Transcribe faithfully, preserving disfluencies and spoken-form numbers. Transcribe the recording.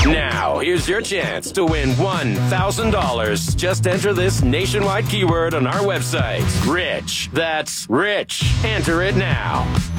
Now, here's your chance to win one thousand dollars. Just enter this nationwide keyword on our website. Rich. That's rich. Enter it now.